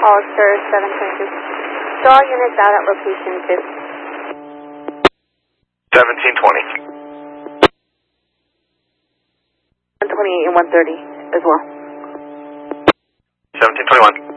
Hollister 722. So all units out at location 1720. 128 and 130 as well. 1721.